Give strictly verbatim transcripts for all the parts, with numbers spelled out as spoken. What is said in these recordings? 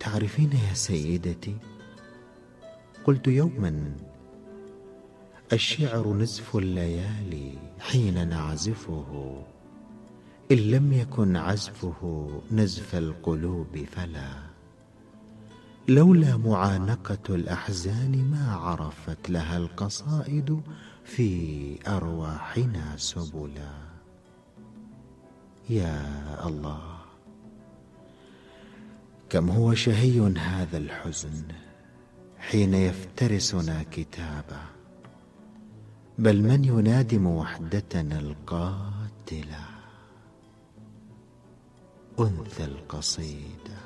تعرفين يا سيدتي، قلت يوما: الشعر نزف الليالي حين نعزفه، إن لم يكن عزفه نزف القلوب فلا. لولا معانقة الأحزان ما عرفت لها القصائد في أرواحنا سبلا. يا الله، كم هو شهي هذا الحزن حين يفترسنا كتابا، بل من ينادم وحدتنا القاتلة. أنثى القصيدة،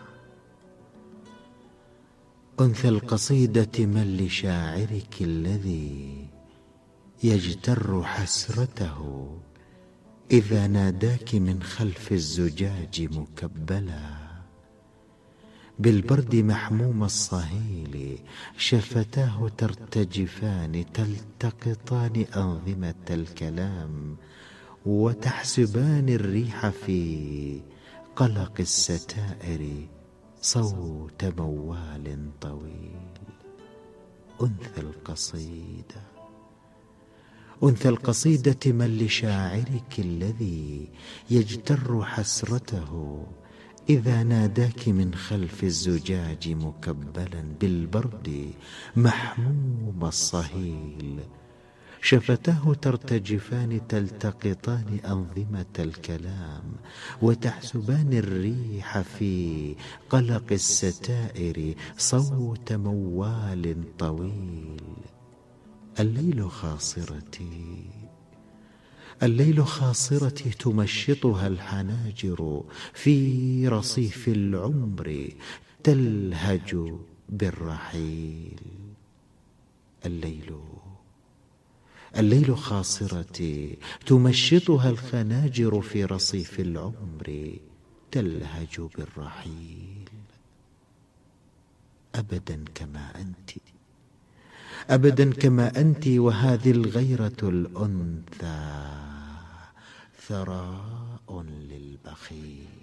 أنثى القصيدة، من لشاعرك الذي يجتر حسرته إذا ناداك من خلف الزجاج مكبلا. بالبرد محموم الصهيل شفتاه ترتجفان، تلتقطان أنظمة الكلام وتحسبان الريح في قلق الستائر صوت موال طويل. أنثى القصيدة، أنثى القصيدة، من لشاعرك الذي يجتر حسرته إذا ناداك من خلف الزجاج مكبلا. بالبرد محموم الصهيل شفتاه ترتجفان، تلتقطان أنظمة الكلام وتحسبان الريح في قلق الستائر صوت موال طويل. الليل خاصرتي، الليل خاصرتي، تمشطها الحناجر في رصيف العمر تلهج بالرحيل. الليل، الليل خاصرتي، تمشطها الخناجر في رصيف العمر تلهج بالرحيل. أبدا كما أنت، أبدا كما أنت، وهذه الغيرة الأنثى ثراء للبخيل.